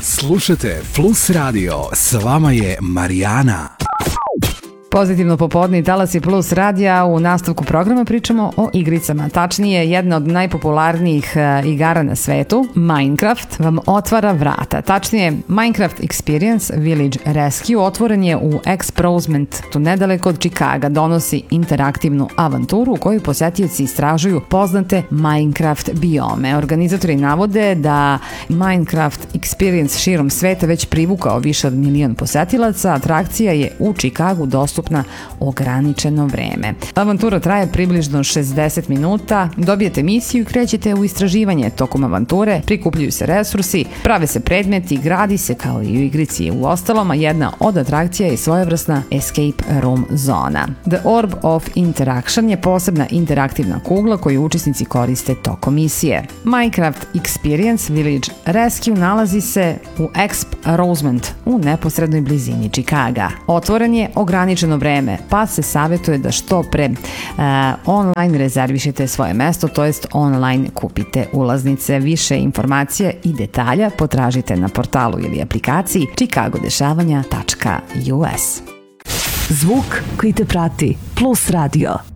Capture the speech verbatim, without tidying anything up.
Slušajte Plus Radio, s vama je Marijana. Pozitivno popodne i Talasi Plus radija. U nastavku programa pričamo o igricama. Tačnije, jedna od najpopularnijih igara na svetu, Minecraft, vam otvara vrata. Tačnije, Minecraft Experience Village Rescue otvoren je u Exprosementu nedaleko od Čikaga. Donosi interaktivnu avanturu u kojoj posetioci istražuju poznate Minecraft biome. Organizatori navode da Minecraft Experience širom sveta već privukao više od milion posetilaca. Atrakcija je u Čikagu dostupna na ograničeno vreme. Avantura traje približno šezdeset minuta, dobijete misiju i krećete u istraživanje. Tokom avanture prikupljaju se resursi, prave se predmeti, gradi se kao i u igrici. U ostalom, a jedna od atrakcija je svojevrsna escape room zona. The Orb of Interaction je posebna interaktivna kugla koju učesnici koriste tokom misije. Minecraft Experience Village Rescue nalazi se u Exprosement u neposrednoj blizini Čikaga. Otvoren je ograničeno vreme, pa se savjetuje da što pre uh, online rezervišete svoje mesto, to jest online kupite ulaznice. Više informacija i detalja potražite na portalu ili aplikaciji chicagodešavanja tačka u s. Zvuk koji te prati. Plus Radio.